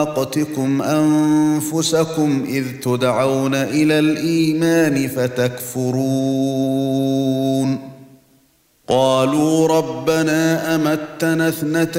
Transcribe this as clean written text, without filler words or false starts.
ناقتكم أنفسكم إذ تدعون إلى الإيمان فتكفرون قالوا ربنا أمتنا 2